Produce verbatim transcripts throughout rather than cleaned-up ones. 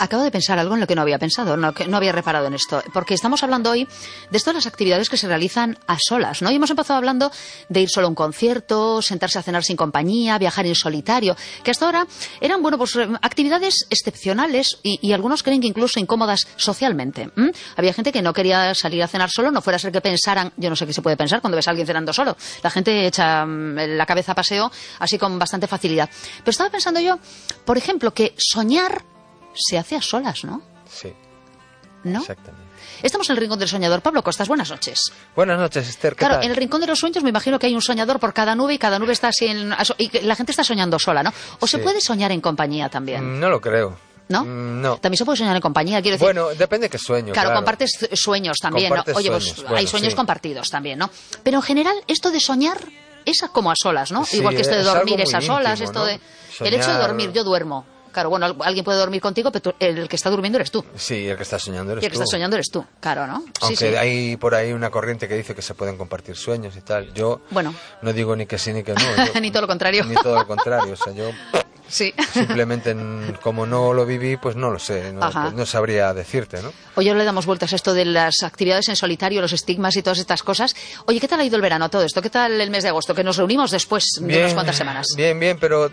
acabo de pensar algo en lo que no había pensado, no, que no había reparado en esto, porque estamos hablando hoy de esto de las actividades que se realizan a solas, ¿no? Y hemos empezado hablando de ir solo a un concierto, sentarse a cenar sin compañía, viajar en solitario, que hasta ahora eran, bueno, pues actividades excepcionales y, y algunos creen que incluso incómodas socialmente. ¿Mm? Había gente que no quería salir a cenar solo, no fuera a ser que pensaran, yo no sé qué se puede pensar cuando ves a alguien cenando solo. La gente echa la cabeza a paseo así con bastante facilidad. Pero estaba pensando yo, por ejemplo, que soñar se hace a solas, ¿no? Sí. ¿No? Exactamente. Estamos en el Rincón del Soñador. Pablo Costas, buenas noches. Buenas noches, Esther. ¿Qué claro, tal? En el Rincón de los Sueños me imagino que hay un soñador por cada nube y cada nube está así en... y la gente está soñando sola, ¿no? ¿O Sí. se puede soñar en compañía también? No lo creo. ¿No? No. También se puede soñar en compañía, quiero decir... Bueno, depende de qué sueño. Claro, Claro, compartes sueños también, Compartes ¿no? Oye, sueños. pues Bueno, hay sueños sí. compartidos también, ¿no? Pero en general, esto de soñar es como a solas, ¿no? Sí, Igual que esto de es algo dormir muy es a solas, íntimo, esto ¿no? de... Soñar... El hecho de dormir, yo duermo. Claro, bueno, alguien puede dormir contigo, pero tú- el que está durmiendo eres tú. Sí, el que está soñando eres Y el que tú. está soñando eres tú, claro, ¿no? Aunque sí, sí. hay por ahí una corriente que dice que se pueden compartir sueños y tal. Yo Bueno. no digo ni que sí ni que no. Yo- Ni todo lo contrario. Ni todo lo contrario. O sea, yo Sí. simplemente, n- como no lo viví, pues no lo sé. No, Ajá. pues no sabría decirte, ¿no? Oye, ahora le damos vueltas a esto de las actividades en solitario, los estigmas y todas estas cosas. Oye, ¿qué tal ha ido el verano todo esto? ¿Qué tal el mes de agosto? Que nos reunimos después de unas cuantas semanas. Bien, bien, pero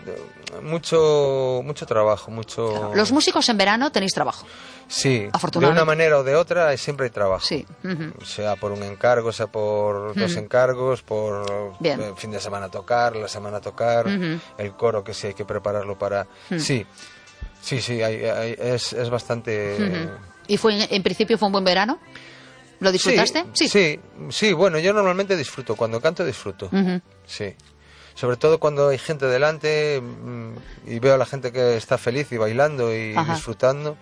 mucho mucho trabajo, mucho... Claro. Los músicos en verano tenéis trabajo. Sí, de Afortunadamente. una manera o de otra siempre hay trabajo. Sí. Ujú. Sea por un encargo, sea por dos encargos, por Bien. el fin de semana tocar, la semana tocar, Ujú. el coro que sí hay que prepararlo para... Sí, sí, sí, hay- hay- es, es bastante... Ujú. ¿Y fue en, en principio fue un buen verano? ¿Lo disfrutaste? Sí, sí, sí, bueno, yo normalmente disfruto, cuando canto disfruto, Ujú. sí. Sobre todo cuando hay gente delante mm, y veo a la gente que está feliz y bailando y Ajá. disfrutando,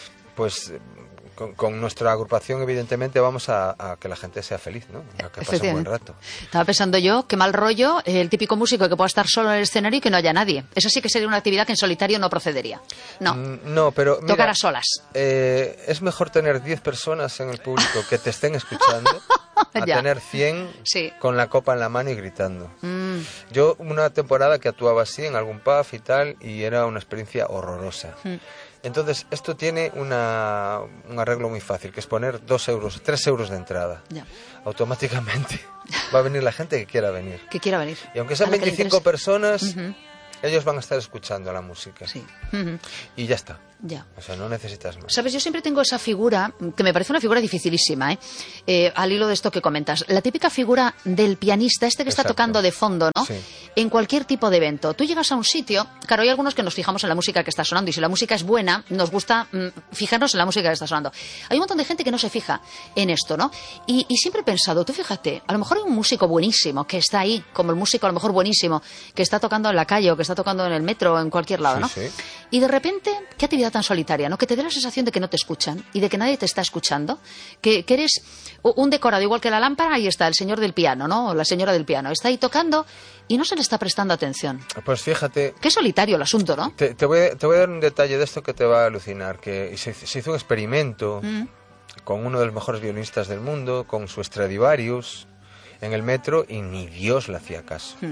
pues eh, con, con nuestra agrupación evidentemente vamos a, a que la gente sea feliz, ¿no? A que pase un buen Efectivamente. rato. Estaba pensando yo, qué mal rollo, el típico músico que pueda estar solo en el escenario y que no haya nadie. Eso sí que sería una actividad que en solitario no procedería. No, Mm, No, pero mira, tocar a solas. eh, es mejor tener diez personas en el público que te estén escuchando a Ya. tener cien Sí. con la copa en la mano y gritando. Mm, Yo una temporada que actuaba así en algún pub y tal y era una experiencia horrorosa. Mm. Entonces esto tiene una, un arreglo muy fácil, que es poner dos euros, tres euros de entrada. ya. Automáticamente va a venir la gente que quiera venir. Que quiera venir. Y aunque A sean la que le veinticinco quieres- personas, Ujú. ellos van a estar escuchando la música. Sí. Ujú. Y ya está. Ya. O sea, no necesitas más. Sabes, yo siempre tengo esa figura, que me parece una figura dificilísima, ¿eh? Eh, al hilo de esto que comentas. La típica figura del pianista, este que está Exacto. tocando de fondo, ¿no? Sí. En cualquier tipo de evento. Tú llegas a un sitio, claro, hay algunos que nos fijamos en la música que está sonando, y si la música es buena, nos gusta mm, fijarnos en la música que está sonando. Hay un montón de gente que no se fija en esto, ¿no? Y, y siempre he pensado, tú fíjate, a lo mejor hay un músico buenísimo que está ahí, como el músico a lo mejor buenísimo, que está tocando en la calle o que está tocando en el metro o en cualquier lado, Sí, ¿no? sí. Y de repente, qué actividad tan solitaria, ¿no? Que te dé la sensación de que no te escuchan y de que nadie te está escuchando, que, que eres u- un decorado igual que la lámpara, ahí está el señor del piano, ¿no? O la señora del piano, está ahí tocando y no se le está prestando atención. Pues fíjate, Qué solitario el asunto, ¿no? te, te voy, a- te voy a dar un detalle de esto que te va a alucinar, que se, se hizo un experimento Mm. con uno de los mejores violinistas del mundo, con su Stradivarius, en el metro, y ni Dios le hacía caso. Mm.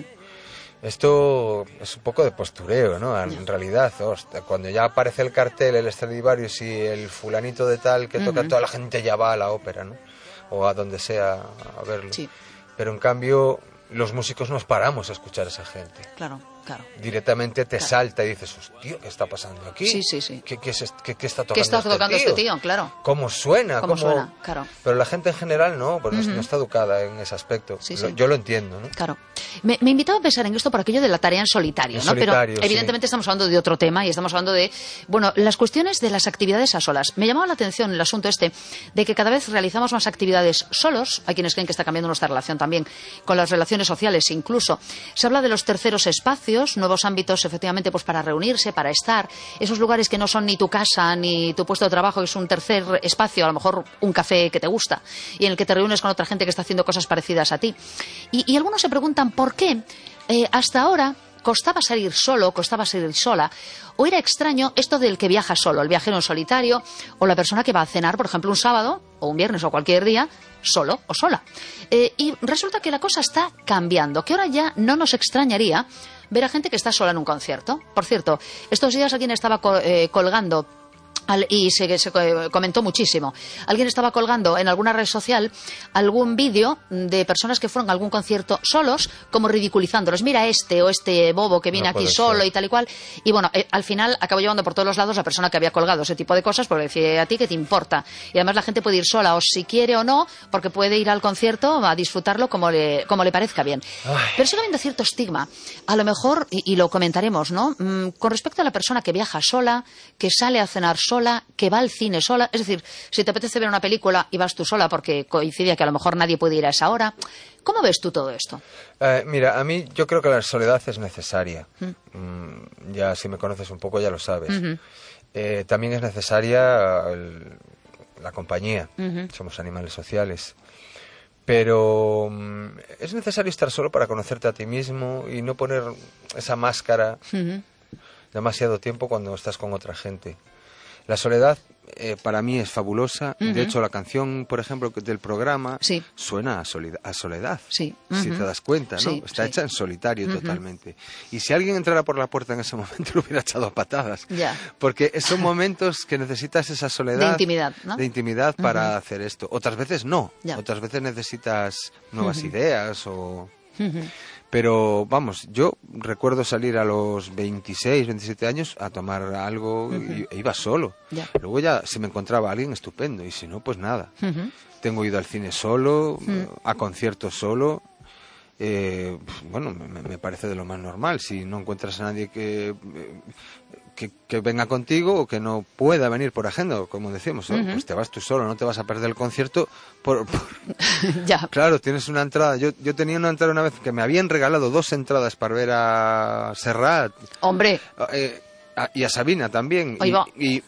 Esto es un poco de postureo, ¿no? En realidad, hostia, cuando ya aparece el cartel, el Stradivarius y el fulanito de tal que toca, Ujú. toda la gente ya va a la ópera, ¿no? O a donde sea a verlo. Sí, Pero en cambio, los músicos nos paramos a escuchar a esa gente. claro, claro. Directamente te Claro. salta y dices, hostia, ¿qué está pasando aquí? Sí, sí, sí. ¿Qué, qué, es est- qué- qué está tocando, ¿Qué está este, tocando tío? este tío? Claro. ¿Cómo suena? ¿Cómo suena? Claro. Pero la gente en general no, pues no- Ujú. no está educada en ese aspecto. Sí, Lo- sí. Yo lo entiendo, ¿no? Claro. Me, me invitaba a pensar en esto por aquello de la tarea en solitario, En ¿no? solitario, Pero sí. evidentemente estamos hablando de otro tema y estamos hablando de, bueno, las cuestiones de las actividades a solas. Me llamaba la atención el asunto este de que cada vez realizamos más actividades solos. Hay quienes creen que está cambiando nuestra relación también con las relaciones sociales incluso. Se habla de los terceros espacios, nuevos ámbitos efectivamente pues para reunirse, para estar. Esos lugares que no son ni tu casa ni tu puesto de trabajo, es un tercer espacio, a lo mejor un café que te gusta y en el que te reúnes con otra gente que está haciendo cosas parecidas a ti. Y, y algunos se preguntan por qué eh, hasta ahora costaba salir solo, costaba salir sola, o era extraño esto del que viaja solo, el viajero en solitario, o la persona que va a cenar, por ejemplo, un sábado, o un viernes, o cualquier día, solo o sola. Eh, y resulta que la cosa está cambiando, que ahora ya no nos extrañaría ver a gente que está sola en un concierto. Por cierto, estos días alguien estaba co- eh, colgando Al, y se, se comentó muchísimo. Alguien estaba colgando en alguna red social algún vídeo de personas que fueron a algún concierto solos, como ridiculizándolos. Mira este o este bobo que viene No aquí solo ser. y tal y cual. Y bueno, eh, al final acabó llevando por todos los lados la persona que había colgado ese tipo de cosas, porque decía, a ti qué te importa. Y además la gente puede ir sola, o si quiere o no, porque puede ir al concierto a disfrutarlo como le, como le parezca bien. Ay. Pero sigue habiendo cierto estigma. A lo mejor, y, y lo comentaremos, ¿no? Mm, con respecto a la persona que viaja sola, que sale a cenar sola, que va al cine sola, es decir, si te apetece ver una película y vas tú sola porque coincide que a lo mejor nadie puede ir a esa hora, ¿cómo ves tú todo esto? Eh, mira, a mí yo creo que la soledad es necesaria. Mm. Mm, ya si me conoces un poco ya lo sabes. Uh-huh. eh, también es necesaria el, la compañía. Uh-huh. Somos animales sociales. Pero mm, es necesario estar solo para conocerte a ti mismo y no poner esa máscara uh-huh. demasiado tiempo cuando estás con otra gente. La soledad eh, para mí es fabulosa. Uh-huh. De hecho, la canción, por ejemplo, del programa sí. suena a, solid- a soledad. Sí. Uh-huh. Si te das cuenta, ¿no? Sí, Está sí. hecha en solitario uh-huh. totalmente. Y si alguien entrara por la puerta en ese momento, lo hubiera echado a patadas. Ya. Porque son momentos que necesitas esa soledad. De intimidad, ¿no? De intimidad uh-huh. para hacer esto. Otras veces no. Ya. Otras veces necesitas nuevas uh-huh. ideas o... Uh-huh. Pero, vamos, yo recuerdo salir a los veintiséis, veintisiete años a tomar algo uh-huh. y e iba solo. Ya. Luego ya, si me encontraba alguien, estupendo. Y si no, pues nada. Uh-huh. Tengo ido al cine solo, uh-huh. a conciertos solo. Eh, bueno, me, me parece de lo más normal. Si no encuentras a nadie que... Que, que venga contigo o que no pueda venir por agenda, como decíamos, ¿no? Uh-huh. Pues te vas tú solo, no te vas a perder el concierto por... por... ya. Claro, tienes una entrada. Yo, yo tenía una entrada una vez que me habían regalado dos entradas para ver a Serrat. Hombre. Eh, a, y a Sabina también. Ahí va. Y, y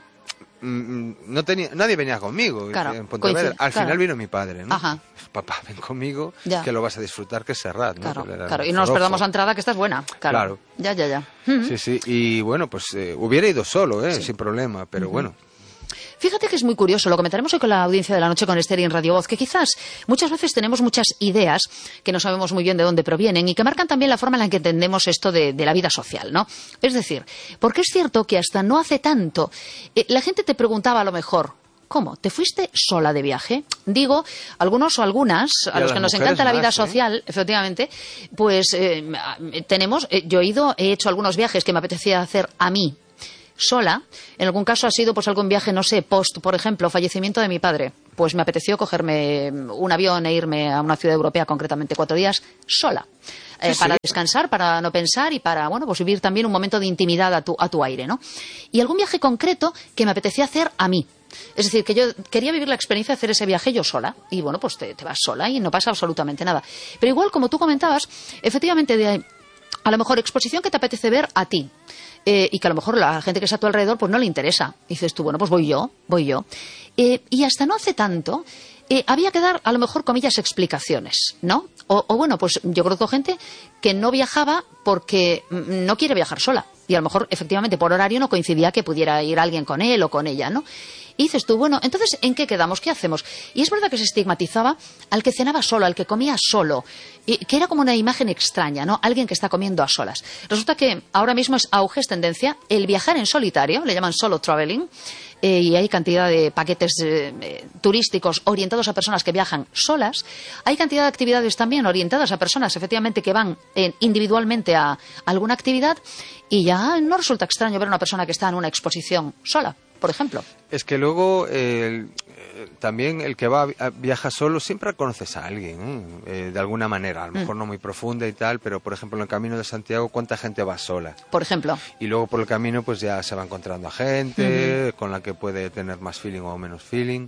mm, no tenía, nadie venía conmigo. Claro, en Pontevedra. Al claro. final vino mi padre, ¿no? Ajá. Papá, ven conmigo, ya. que lo vas a disfrutar, que es Serrat, ¿no? Claro, claro. Y no nos perdamos la entrada, que esta es buena. Claro. claro. Ya, ya, ya. Sí, sí. Y bueno, pues eh, hubiera ido solo, ¿eh? Sí. Sin problema, pero uh-huh. bueno. Fíjate que es muy curioso, lo comentaremos hoy con la audiencia de la noche con Esther y en Radio Voz, que quizás muchas veces tenemos muchas ideas que no sabemos muy bien de dónde provienen y que marcan también la forma en la que entendemos esto de, de la vida social, ¿no? Es decir, porque es cierto que hasta no hace tanto eh, la gente te preguntaba a lo mejor, ¿cómo? ¿Te fuiste sola de viaje? Digo, algunos o algunas, a los que nos encanta la vida más, social, ¿eh? Efectivamente, pues eh, tenemos, eh, yo he ido, he hecho algunos viajes que me apetecía hacer a mí, sola. En algún caso ha sido pues algún viaje, no sé, post, por ejemplo, fallecimiento de mi padre. Pues me apeteció cogerme un avión e irme a una ciudad europea, concretamente cuatro días, sola. Eh, sí, para sí. descansar, para no pensar y para, bueno, pues vivir también un momento de intimidad a tu, a tu aire, ¿no? Y algún viaje concreto que me apetecía hacer a mí. Es decir, que yo quería vivir la experiencia de hacer ese viaje yo sola. Y bueno, pues te, te vas sola y no pasa absolutamente nada. Pero igual, como tú comentabas, efectivamente, de, a lo mejor exposición que te apetece ver a ti. Eh, y que a lo mejor la gente que está a tu alrededor pues no le interesa. Y dices tú, bueno, pues voy yo, voy yo. Eh, y hasta no hace tanto eh, había que dar, a lo mejor, comillas, explicaciones, ¿no? O, o bueno, pues yo conozco gente que no viajaba porque no quiere viajar sola. Y a lo mejor, efectivamente, por horario no coincidía que pudiera ir alguien con él o con ella, ¿no? Y dices tú, bueno, entonces, ¿en qué quedamos? ¿Qué hacemos? Y es verdad que se estigmatizaba al que cenaba solo, al que comía solo, y que era como una imagen extraña, ¿no? Alguien que está comiendo a solas. Resulta que ahora mismo es auge, es tendencia, el viajar en solitario, le llaman solo traveling, eh, y hay cantidad de paquetes eh, eh, turísticos orientados a personas que viajan solas. Hay cantidad de actividades también orientadas a personas, efectivamente, que van eh, individualmente a, a alguna actividad, y ya no resulta extraño ver a una persona que está en una exposición sola, por ejemplo. Es que luego eh, eh, también el que va a, viaja solo siempre conoces a alguien, ¿eh? Eh, de alguna manera, a lo mejor mm. no muy profunda y tal, pero por ejemplo en el Camino de Santiago, ¿cuánta gente va sola? Por ejemplo. Y luego por el camino pues ya se va encontrando a gente uh-huh. con la que puede tener más feeling o menos feeling.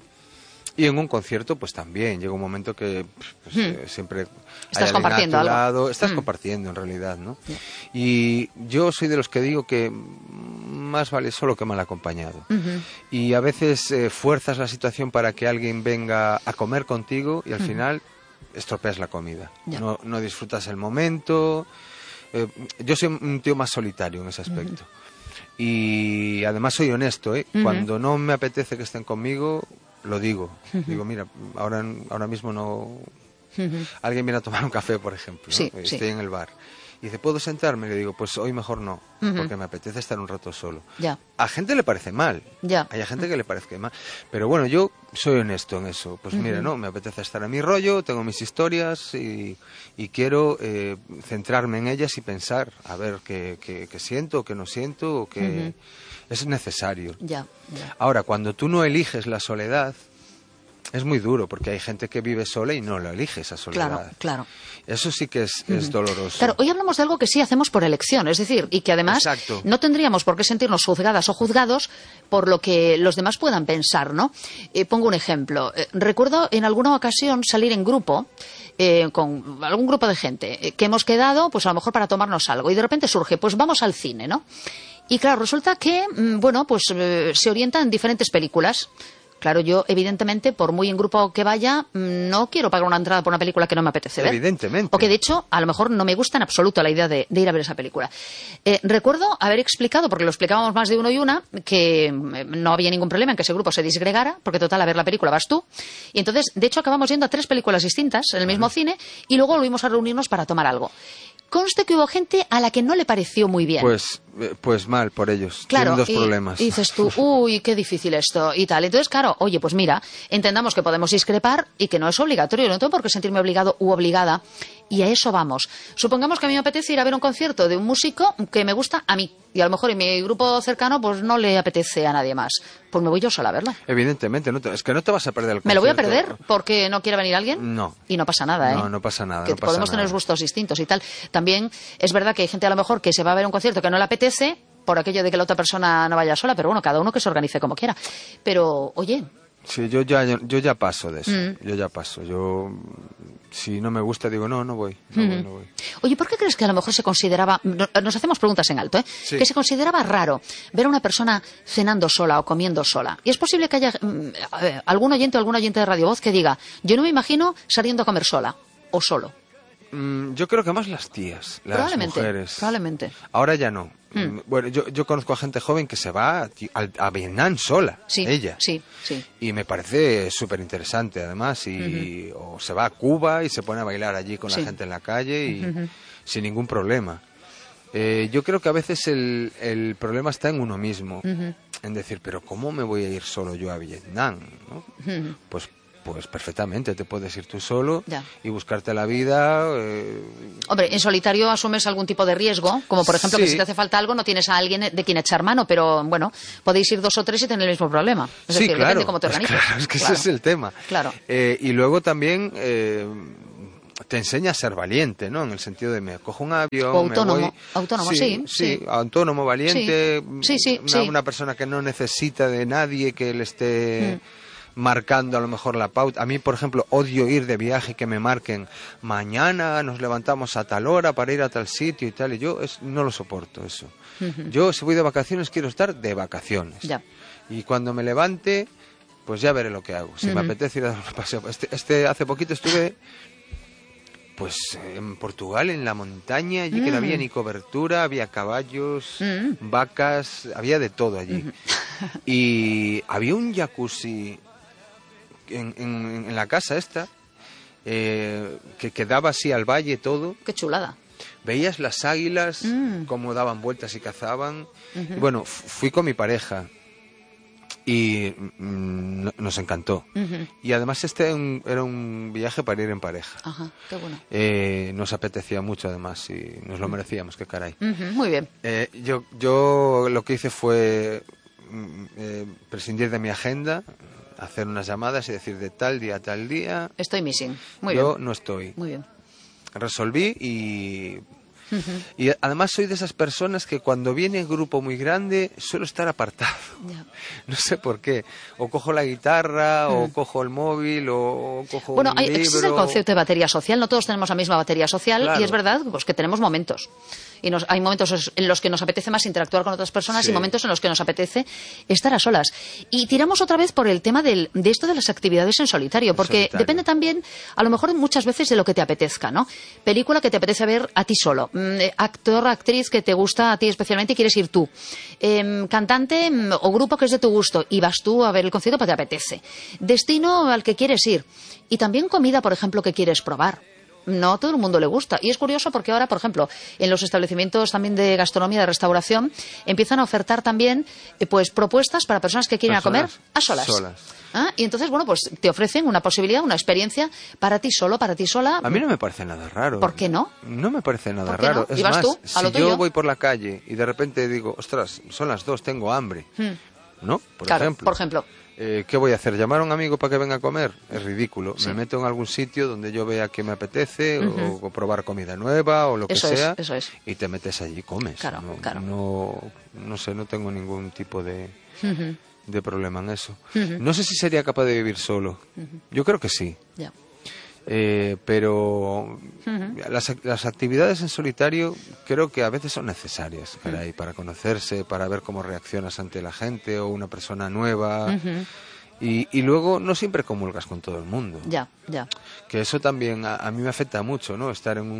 Y en un concierto, pues también, llega un momento que pues, hmm. eh, siempre estás compartiendo algo. Lado, estás hmm. compartiendo en realidad, ¿no? Yeah. Y yo soy de los que digo que más vale solo que mal acompañado. Uh-huh. Y a veces eh, fuerzas la situación para que alguien venga a comer contigo y al uh-huh. final estropeas la comida. Yeah. No, no disfrutas el momento. Eh, yo soy un tío más solitario en ese aspecto. Uh-huh. Y además soy honesto, ¿eh? Uh-huh. Cuando no me apetece que estén conmigo, lo digo. Uh-huh. Digo, mira, ahora, ahora mismo no... Uh-huh. Alguien viene a tomar un café, por ejemplo, ¿no? Sí, Estoy sí. en el bar. Y dice, ¿puedo sentarme? Y le digo, pues hoy mejor no, uh-huh. porque me apetece estar un rato solo. Ya. A gente le parece mal. Ya. Hay gente que le parece mal. Pero bueno, yo soy honesto en eso. Pues uh-huh. mira, no, me apetece estar en mi rollo, tengo mis historias y, y quiero eh, centrarme en ellas y pensar, a ver qué, qué, qué siento, qué no siento, o qué... Uh-huh. Es necesario. Ya, ya. Ahora, cuando tú no eliges la soledad, es muy duro, porque hay gente que vive sola y no la elige esa soledad. Claro, claro. Eso sí que es, uh-huh. es doloroso. Claro, hoy hablamos de algo que sí hacemos por elección, es decir, y que además Exacto. no tendríamos por qué sentirnos juzgadas o juzgados por lo que los demás puedan pensar, ¿no? Eh, pongo un ejemplo. Eh, recuerdo en alguna ocasión salir en grupo eh, con algún grupo de gente eh, que hemos quedado, pues a lo mejor para tomarnos algo, y de repente surge, pues vamos al cine, ¿no? Y claro, resulta que, bueno, pues eh, se orienta en diferentes películas. Claro, yo, evidentemente, por muy en grupo que vaya, no quiero pagar una entrada por una película que no me apetece ver. Evidentemente. O que, de hecho, a lo mejor no me gusta en absoluto la idea de, de ir a ver esa película. Eh, recuerdo haber explicado, porque lo explicábamos más de uno y una, que no había ningún problema en que ese grupo se disgregara, porque total, a ver la película vas tú. Y entonces, de hecho, acabamos yendo a tres películas distintas en el mismo cine y luego volvimos a reunirnos para tomar algo. Conste que hubo gente a la que no le pareció muy bien. Pues, pues mal por ellos. Claro, tienen dos y, problemas. Y dices tú, uy, qué difícil esto y tal. Entonces, claro, oye, pues mira, entendamos que podemos discrepar y que no es obligatorio. No tengo por qué sentirme obligado u obligada. Y a eso vamos. Supongamos que a mí me apetece ir a ver un concierto de un músico que me gusta a mí. Y a lo mejor en mi grupo cercano pues no le apetece a nadie más. Pues me voy yo sola a verla. Evidentemente, no te, es que no te vas a perder el concierto. ¿Me lo voy a perder porque no quiere venir alguien? No. Y no pasa nada, ¿eh? No, no pasa nada. Que no pasa podemos nada. tener gustos distintos y tal. También es verdad que hay gente a lo mejor que se va a ver un concierto que no le apetece por aquello de que la otra persona no vaya sola, pero bueno, cada uno que se organice como quiera. Pero, oye... Sí, yo ya, yo ya paso de eso. Mm. Yo ya paso. Yo, si no me gusta, digo, no, no voy. No, mm. voy, no voy. Oye, ¿por qué crees que a lo mejor se consideraba... Nos hacemos preguntas en alto, ¿eh? Sí. Que se consideraba raro ver a una persona cenando sola o comiendo sola. Y es posible que haya eh, algún oyente o algún oyente de Radio Voz que diga, yo no me imagino saliendo a comer sola o solo. Yo creo que más las tías, las probablemente, mujeres. Probablemente. Ahora ya no. Mm. Bueno, yo, yo conozco a gente joven que se va a, a Vietnam sola, sí, ella. Sí, sí. Y me parece súper interesante, además. Y, uh-huh. O se va a Cuba y se pone a bailar allí con sí. la gente en la calle y uh-huh. sin ningún problema. Eh, yo creo que a veces el, el problema está en uno mismo. Uh-huh. En decir, pero ¿cómo me voy a ir solo yo a Vietnam? ¿No? Uh-huh. Pues... Pues perfectamente, te puedes ir tú solo ya. y buscarte la vida. Eh... Hombre, en solitario asumes algún tipo de riesgo, como por ejemplo sí. que si te hace falta algo no tienes a alguien de quien echar mano, pero bueno, podéis ir dos o tres y tener el mismo problema. Es sí, decir, claro, depende cómo te organizes. Claro, es que claro. ese es el tema. Claro. Eh, y luego también... Eh, te enseña a ser valiente, ¿no? En el sentido de me cojo un avión, o autónomo, me voy... autónomo, sí, sí, sí, sí. autónomo, valiente, sí. Sí, sí, una, sí. una persona que no necesita de nadie que le esté... Mm. marcando a lo mejor la pauta. A mí, por ejemplo, odio ir de viaje que me marquen mañana nos levantamos a tal hora para ir a tal sitio y tal, y yo es, no lo soporto eso. Uh-huh. Yo si voy de vacaciones quiero estar de vacaciones. Ya. Y cuando me levante, pues ya veré lo que hago. Si uh-huh. me apetece ir a dar un paseo. Este, este hace poquito estuve pues en Portugal, en la montaña, allí mm. que no había ni cobertura, había caballos, mm. vacas, había de todo allí. Uh-huh. Y había un jacuzzi En, en, en la casa esta eh, que, que daba así al valle todo. Qué chulada. Veías las águilas mm. cómo daban vueltas y cazaban. Uh-huh. Y bueno, f- fui con mi pareja y mm, nos encantó. Uh-huh. Y además este era un, era un viaje para ir en pareja. Ajá, qué bueno. Eh, nos apetecía mucho además y nos lo merecíamos, qué caray. Uh-huh. Muy bien. Eh, yo, yo lo que hice fue eh, prescindir de mi agenda, hacer unas llamadas y decir de tal día a tal día... Estoy missing. Muy yo bien. no estoy. Muy bien. Resolví y... Uh-huh. Y además soy de esas personas que cuando viene el grupo muy grande suelo estar apartado. Yeah. No sé por qué. O cojo la guitarra, uh-huh. o cojo el móvil, o cojo bueno, un hay, libro... existe el concepto de batería social. No todos tenemos la misma batería social. Claro. Y es verdad pues, que tenemos momentos. Y nos, hay momentos en los que nos apetece más interactuar con otras personas sí. y momentos en los que nos apetece estar a solas. Y tiramos otra vez por el tema del, de esto de las actividades en solitario, porque solitario. Depende también, a lo mejor muchas veces, de lo que te apetezca, ¿no? Película que te apetece ver a ti solo, mm, actor, actriz que te gusta a ti especialmente y quieres ir tú, eh, cantante mm, o grupo que es de tu gusto y vas tú a ver el concierto porque te apetece, destino al que quieres ir y también comida, por ejemplo, que quieres probar. no a todo el mundo le gusta. Y es curioso porque ahora, por ejemplo, en los establecimientos también de gastronomía, de restauración, empiezan a ofertar también eh, pues propuestas para personas que quieren Personas a comer a solas. solas. ¿Ah? Y entonces, bueno, pues te ofrecen una posibilidad, una experiencia para ti solo, para ti sola. A mí no me parece nada raro. ¿Por qué no? No me parece nada ¿Por qué raro. no? Es ¿Y vas más, tú a lo si tuyo? yo voy por la calle y de repente digo, ostras, son las dos, tengo hambre, Hmm. ¿no? Por Claro, ejemplo. por ejemplo. Eh, ¿Qué voy a hacer? ¿Llamar a un amigo para que venga a comer? Es ridículo. Sí. Me meto en algún sitio donde yo vea que me apetece Ujú. o, o probar comida nueva o lo Eso que es, sea. eso es. Y te metes allí y comes. Claro, no, claro. No, no sé, no tengo ningún tipo de, Ujú. de problema en eso. Ujú. No sé si sería capaz de vivir solo. Yo creo que sí. Ya. Eh, pero las, ac- las actividades en solitario creo que a veces son necesarias, caray, para conocerse, para ver cómo reaccionas ante la gente o una persona nueva. Ujú. y, y luego no siempre comulgas con todo el mundo. Ya, ya. Que eso también a, a mí me afecta mucho, ¿no? Estar en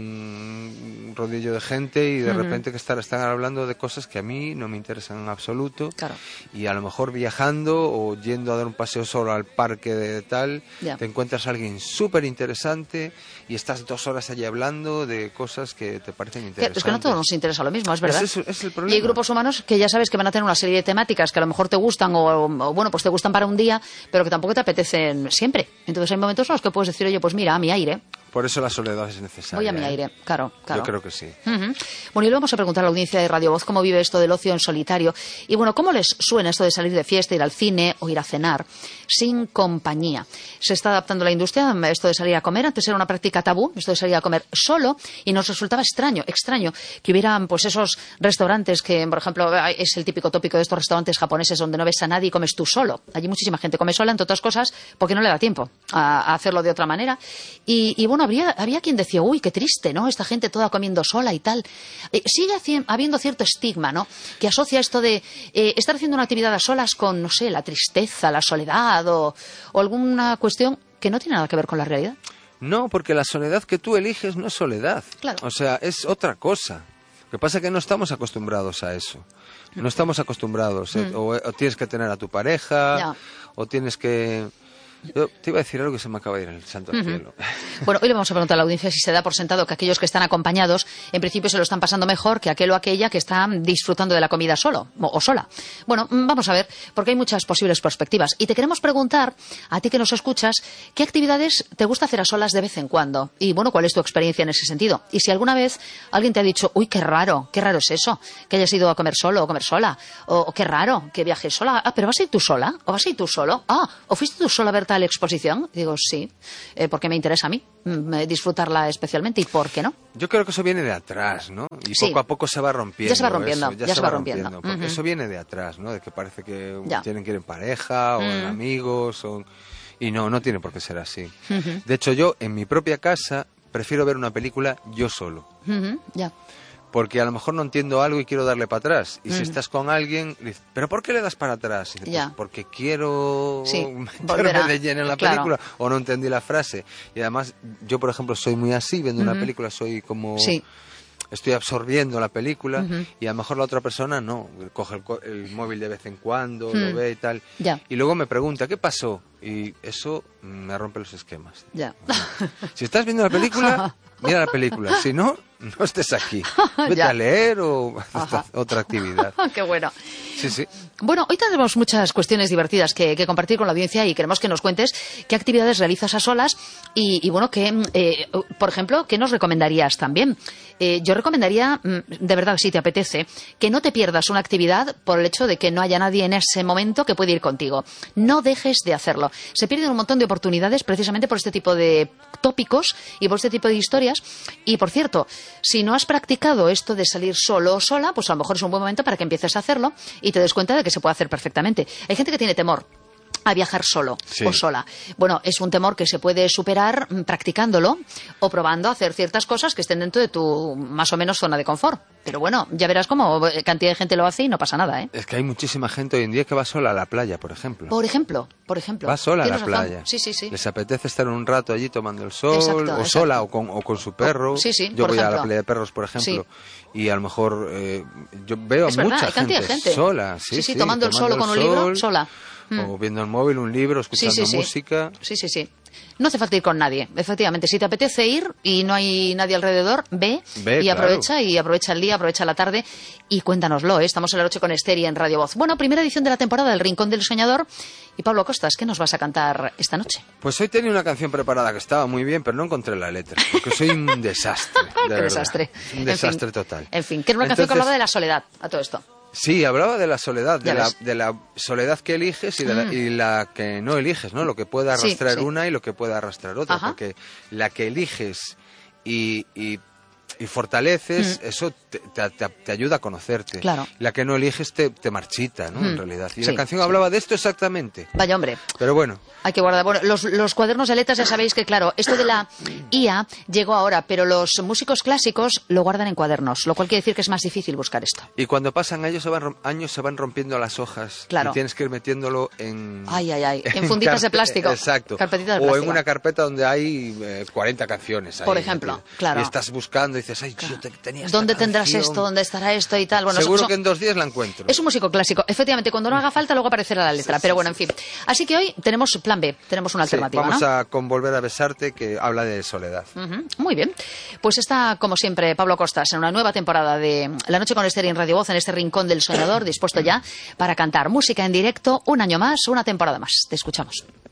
un rodillo de gente y de Ujú. repente que estar, están hablando de cosas que a mí no me interesan en absoluto. Claro. Y a lo mejor viajando o yendo a dar un paseo solo al parque de tal, Ya. te encuentras a alguien súper interesante y estás dos horas allí hablando de cosas que te parecen Que- interesantes. Es que no a todos nos interesa lo mismo, es verdad. Ese es, es el Y problema. hay grupos humanos que ya sabes que van a tener una serie de temáticas que a lo mejor te gustan o, o, bueno, pues te gustan para un día, pero que tampoco te apetecen siempre. Entonces hay momentos en los que puedes decir, oye, pues mira, a mi aire, Por eso la soledad es necesaria. voy a mi ¿eh? aire, claro, claro. Yo creo que sí. Ujú. Bueno, y le vamos a preguntar a la audiencia de Radio Voz cómo vive esto del ocio en solitario. Y bueno, ¿cómo les suena esto de salir de fiesta, ir al cine o ir a cenar sin compañía? Se está adaptando la industria, esto de salir a comer. Antes era una práctica tabú, esto de salir a comer solo, y nos resultaba extraño, extraño que hubieran pues esos restaurantes que, por ejemplo, es el típico tópico de estos restaurantes japoneses donde no ves a nadie y comes tú solo. Allí muchísima gente come sola, entre otras cosas, porque no le da tiempo a, a hacerlo de otra manera. Y, y bueno, habría, había quien decía, uy, qué triste, ¿no? Esta gente toda comiendo sola y tal. Eh, sigue haci- habiendo cierto estigma, ¿no? Que asocia esto de eh, estar haciendo una actividad a solas con, no sé, la tristeza, la soledad o, o alguna cuestión que no tiene nada que ver con la realidad. No, porque la soledad que tú eliges no es soledad. Claro. O sea, es otra cosa. Lo que pasa es que no estamos acostumbrados a eso. No estamos acostumbrados. eh, O, o tienes que tener a tu pareja, Ya. o tienes que... Yo te iba a decir algo que se me acaba de ir en el santo al cielo. Bueno, hoy le vamos a preguntar a la audiencia si se da por sentado que aquellos que están acompañados, en principio se lo están pasando mejor que aquel o aquella que está disfrutando de la comida solo o, o sola. Bueno, mm, vamos a ver, porque hay muchas posibles perspectivas. Y te queremos preguntar, a ti que nos escuchas, ¿qué actividades te gusta hacer a solas de vez en cuando? Y bueno, ¿cuál es tu experiencia en ese sentido? Y si alguna vez alguien te ha dicho, uy, qué raro, qué raro es eso, que hayas ido a comer solo o comer sola, o, o qué raro, que viajes sola, ah, pero ¿vas a ir tú sola? ¿O vas a ir tú solo? Ah, ¿o fuiste tú sola a ver tal exposición? Digo, sí, eh, porque me interesa a mí mm, disfrutarla especialmente. ¿Y por qué no? Yo creo que eso viene de atrás, ¿no? Y Sí. poco a poco se va rompiendo. Ya se va rompiendo, eso, ya se va rompiendo. Porque Ujú. eso viene de atrás, ¿no? De que parece que Ya. tienen que ir en pareja o en Mm. amigos o... Y no, no tiene por qué ser así. De hecho, yo en mi propia casa prefiero ver una película yo solo. Ujú, ya. Porque a lo mejor no entiendo algo y quiero darle para atrás. Y si estás con alguien, dices, ¿pero por qué le das para atrás? Y dices, Ya. pues porque quiero Sí, meterme volver a- de lleno en la claro. película o no entendí la frase. Y además, yo por ejemplo soy muy así, viendo una película, soy como... Sí. Estoy absorbiendo la película Ujú. y a lo mejor la otra persona no, coge el, co- el móvil de vez en cuando, Mm. lo ve y tal. Ya. Y luego me pregunta, ¿qué pasó? Y eso me rompe los esquemas. Ya. Si estás viendo la película, mira la película. Si no, no estés aquí. Vete Ya. a leer o haz Ajá. otra actividad. Qué bueno. Sí, sí. Bueno, hoy tendremos muchas cuestiones divertidas que, que compartir con la audiencia y queremos que nos cuentes qué actividades realizas a solas y, y bueno, que, eh, por ejemplo, ¿qué nos recomendarías también? Eh, yo recomendaría, mm, de verdad, si te apetece, que no te pierdas una actividad por el hecho de que no haya nadie en ese momento que puede ir contigo. No dejes de hacerlo. Se pierden un montón de oportunidades precisamente por este tipo de tópicos y por este tipo de historias. Y, por cierto, si no has practicado esto de salir solo o sola, pues a lo mejor es un buen momento para que empieces a hacerlo y te des cuenta de que se puede hacer perfectamente. Hay gente que tiene temor a viajar solo Sí. o sola. Bueno, es un temor que se puede superar mm, practicándolo o probando a hacer ciertas cosas que estén dentro de tu más o menos zona de confort. Pero bueno, ya verás cómo eh, cantidad de gente lo hace y no pasa nada, ¿eh? Es que hay muchísima gente hoy en día que va sola a la playa, por ejemplo. Por ejemplo, por ejemplo. Va sola a la Tienes razón. playa. Sí, sí, sí. Les apetece estar un rato allí tomando el sol, Exacto, o exacto. sola, o con, o con su perro. Sí, sí, Yo por voy a ejemplo. la playa de perros, por ejemplo, y a lo mejor eh, yo veo Es a verdad, mucha hay cantidad de gente. sola. Sí, Sí, sí, sí, tomando el sol o con un libro, sol, sola. O viendo el móvil, un libro, Sí, escuchando sí, sí. música. Sí, sí, sí. No hace falta ir con nadie, efectivamente. Si te apetece ir y no hay nadie alrededor, ve, ve y aprovecha, claro. y aprovecha el día, aprovecha la tarde y cuéntanoslo, ¿eh? Estamos en la noche con Esther y en Radio Voz. Bueno, primera edición de la temporada del Rincón del Soñador. Y Pablo Costas, ¿qué nos vas a cantar esta noche? Pues hoy tenía una canción preparada que estaba muy bien, pero no encontré la letra, porque soy un desastre. De Qué desastre. Un desastre en fin, total. En fin, que era una Entonces, canción que hablaba de la soledad, a todo esto. Sí, hablaba de la soledad, de la, ves. de la soledad que eliges y, de la, Mm. y la que no eliges, ¿no? Lo que puede arrastrar Sí, sí. una y lo que puede arrastrar otra, Ajá. porque la que eliges y, y, y fortaleces, Mm. eso te, te, te- te ayuda a conocerte. Claro. La que no eliges te, te marchita, ¿no? Mm. En realidad. Y Sí, la canción sí. hablaba de esto exactamente. Vaya hombre. Pero bueno. Hay que guardar. Bueno, los, los cuadernos de letras ya sabéis que, claro, esto de la I A llegó ahora, pero los músicos clásicos lo guardan en cuadernos, lo cual quiere decir que es más difícil buscar esto. Y cuando pasan años se van, rom- años se van rompiendo las hojas. Claro. Y tienes que ir metiéndolo en... Ay, ay, ay. En funditas de carpe- plástico. Exacto. Carpetitas de o en plástico. una carpeta donde hay eh, cuarenta canciones. Ahí Por ejemplo, metidas. claro. Y estás buscando y dices, ay, yo te, tenía esta ¿Dónde tendrás canción. esto? ¿Dónde estará esto y tal? Bueno, Seguro son- que en dos días la encuentro. Es un músico clásico. Efectivamente, cuando no haga falta, luego aparecerá la letra. Sí, Pero sí, bueno, en fin. Así que hoy tenemos plan B, tenemos una Sí, alternativa, vamos ¿no? a con Volver a besarte, que habla de soledad. Ujú, muy bien. Pues está, como siempre, Pablo Costas en una nueva temporada de La Noche con Esther en Radio Voz, en este Rincón del Soñador, dispuesto ya para cantar música en directo un año más, una temporada más. Te escuchamos.